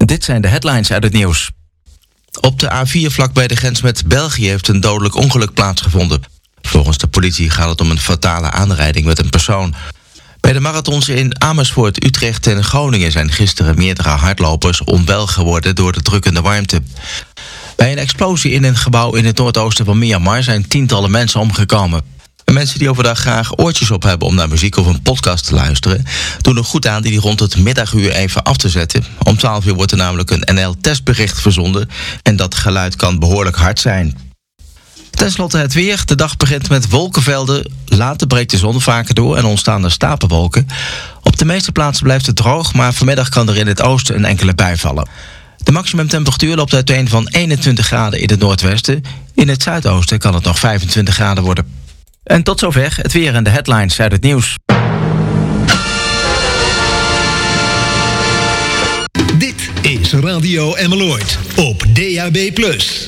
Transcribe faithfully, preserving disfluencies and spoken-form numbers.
Dit zijn de headlines uit het nieuws. Op de A vier vlakbij de grens met België heeft een dodelijk ongeluk plaatsgevonden. Volgens de politie gaat het om een fatale aanrijding met een persoon. Bij de marathons in Amersfoort, Utrecht en Groningen zijn gisteren meerdere hardlopers onwel geworden door de drukkende warmte. Bij een explosie in een gebouw in het noordoosten van Myanmar zijn tientallen mensen omgekomen. En mensen die overdag graag oortjes op hebben om naar muziek of een podcast te luisteren, doen er goed aan die rond het middaguur even af te zetten. Om twaalf uur wordt er namelijk een N L-testbericht verzonden en dat geluid kan behoorlijk hard zijn. Ten slotte het weer. De dag begint met wolkenvelden. Later breekt de zon vaker door en ontstaan er stapelwolken. Op de meeste plaatsen blijft het droog, maar vanmiddag kan er in het oosten een enkele bui vallen. De maximumtemperatuur loopt uiteen van eenentwintig graden in het noordwesten. In het zuidoosten kan het nog vijfentwintig graden worden. En tot zover het weer en de headlines uit het nieuws. Dit is Radio Emmeloord op D A B plus.